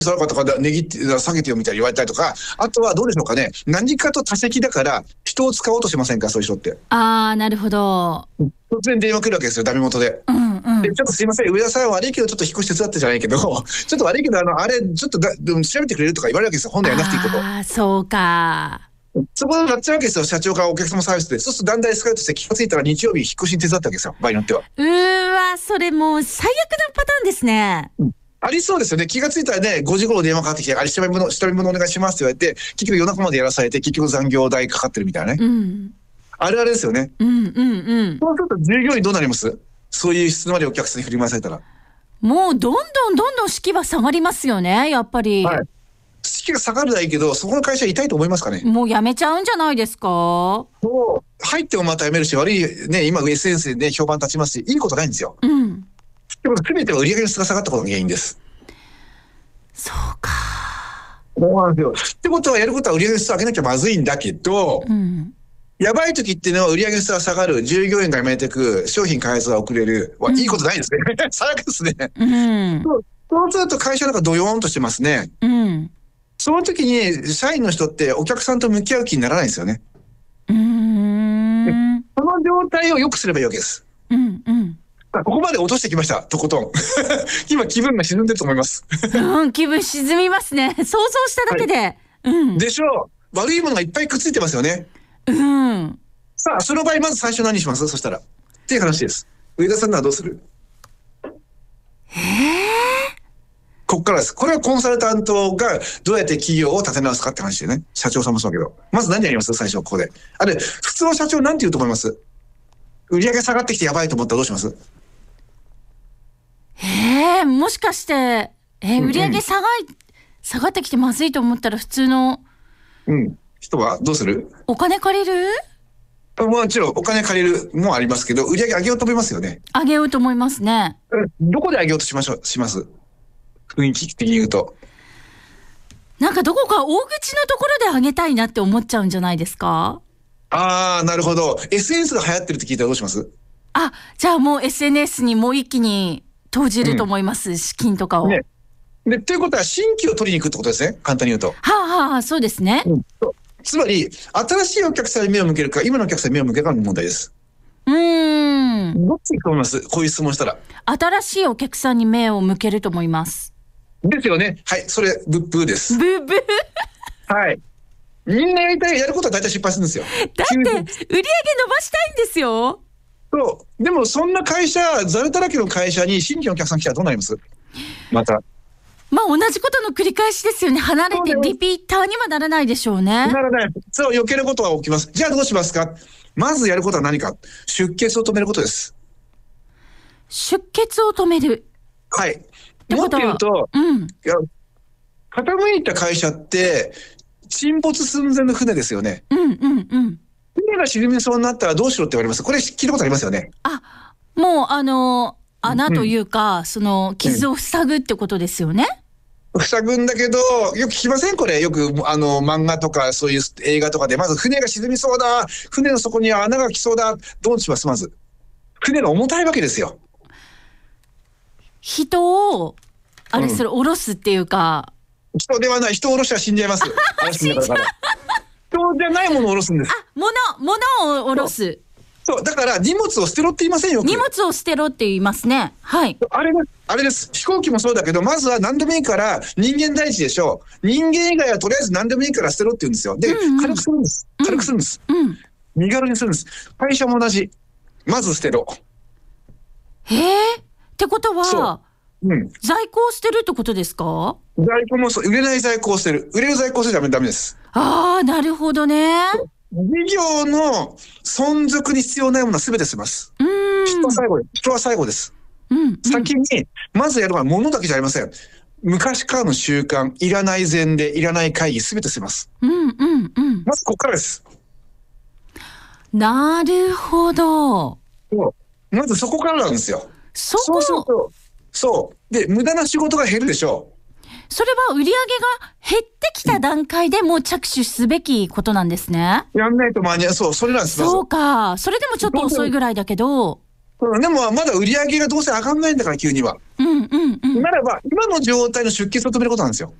そのとか値切って下げてよみたいに言われたりとか、あとはどうでしょうかね、何かと多責だから人を使おうとしませんか、そういう人って。 ああ、なるほど。 突然電話来るわけですよ、ダメ元で。 うんうん。 で、ちょっとすいません、上田さん悪いけどちょっと引っ越し手伝ってじゃないけど、ちょっと悪いけどあれちょっとでも調べてくれるとか言われるわけですよ、本来やらなくていいこと。 ああ、そうか。 そこでなっちゃうわけですよ、社長からお客様サービスで。そうするとだんだんエスカレートして気がついたら日曜日引っ越しに手伝ったわけですよ、場合によっては。 それもう最悪なパターンですね。 ありそうですよね。気がついたらね、5時頃電話かかってきて、あれ下見物お願いしますって言われて、結局夜中までやらされて、結局残業代かかってるみたいなね。あれあれですよね。そうすると従業員どうなります？そういう質までお客さんに振り回されたら。もうどんどん士気は下がりますよね、やっぱり。 はい。士気が下がるのはいいけど、そこの会社痛いと思いますかね？ もう辞めちゃうんじゃないですか？ 入ってもまた辞めるし、悪いね、今 SNS でね、評判立ちますし、いいことないんですよ。すべては売り上げの質が下がったことが原因です。 そうか。 そうなんですよ。ってことはやることは売り上げの質を上げなきゃまずいんだけど、やばい時っていうのは売り上げの質が下がる、従業員が辞めていく、商品開発が遅れる、いいことないですね。最悪ですね。そうすると会社なんかドヨーンとしてますね。その時に社員の人ってお客さんと向き合う気にならないんですよね。その状態を良くすればいいわけです。ここまで落としてきました、とことん。今気分が沈んでると思います。 気分沈みますね。想像しただけで。 でしょう。悪いものがいっぱいくっついてますよね。さあ、その場合まず最初何します？そしたら。っていう話です。上田さんならどうする？こっからです。これはコンサルタントがどうやって企業を立て直すかって話でね。社長さんもそうだけど。まず何やります？最初ここで。あれ、普通の社長なんて言うと思います？売り上げ下がってきてやばいと思ったらどうします？ もしかして、売り上げ下がってきてまずいと思ったら普通の、 人はどうする？ お金借りる？ もちろんお金借りるもありますけど、売り上げ上げようと思いますよね。 上げようと思いますね。 どこで上げようとします？雰囲気的に言うと。 なんかどこか大口のところで上げたいなって思っちゃうんじゃないですか？ なるほど。SNS が流行ってるって聞いたらどうします？ じゃあもう SNS にもう一気に投じると思います、資金とかを。 で、ということは新規を取りに行くってことですね。簡単に言うと。 そうですね。 つまり、新しいお客さんに目を向けるか、今のお客さんに目を向けるかの問題です。どっち行くと思います？こういう質問したら。 新しいお客さんに目を向けると思います。 ですよね。はい。それ、ブッブーです。 ブッブーはい。みんなやることは大体失敗するんですよ。 だって、売り上げ伸ばしたいんですよ。 でもそんな会社、ザルだらけの会社に新規のお客さん来たらどうなります？また。 同じことの繰り返しですよね。離れてリピーターにはならないでしょうね。 ならない。余計なことは起きます。じゃあどうしますか？まずやることは何か？出血を止めることです。 出血を止める。 はい。もっと言うと、傾いた会社って、沈没寸前の船ですよね。船が沈みそうになったらどうしろって言われます。これ聞いたことありますよね。 もう穴というか、その傷を塞ぐってことですよね。 塞ぐんだけど、よく聞きません？これ。よく漫画とかそういう映画とかで、まず船が沈みそうだ。船の底には穴が来そうだ。どうします？まず。船が重たいわけですよ。 人を、それ、下ろすっていうか。 人ではない。人を下ろしたら死んじゃいます。死んじゃう。人じゃないものを下ろすんです。 物を下ろす。 だから荷物を捨てろって言いませんよ。 荷物を捨てろって言いますね。はい。あれです。飛行機もそうだけど、まずは何でもいいから人間第一でしょう。人間以外はとりあえず何でもいいから捨てろって言うんですよ。で、軽くするんです。身軽にするんです。会社も同じ。まず捨てろ。 ってことは、在庫を捨てるってことですか？ 在庫も売れない在庫を捨てる。売れる在庫を捨てたらダメです。 なるほどね。 事業の存続に必要ないものは全て捨てます。人は最後です。先に、まずやるのは物だけじゃありません。昔からの習慣、いらない前例、いらない会議、全て捨てます。まずここからです。 なるほど。 まずそこからなんですよ。 そうすると、で、無駄な仕事が減るでしょう。 それは売り上げが減ってきた段階でもう着手すべきことなんですね。 やんないと間に合う。それなんです。 そうか。それでもちょっと遅いぐらいだけど。 でもまだ売り上げがどうせ上がんないんだから、急には。 うんうんうん。 ならば、今の状態の出血を止めることなんですよ。